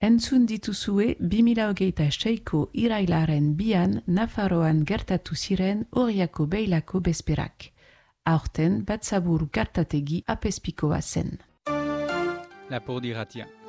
Entzun dituzue 2026ko irailaren 2an Nafarroan gertatu ziren Oriako Beilako bezperak. Aurten Batzabur gertategi apezpikoa zen. Lapur d'Iratia.